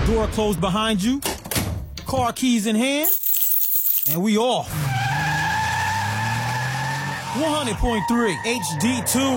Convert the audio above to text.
Door closed behind you. Car keys in hand. And we off. 100.3 HD2.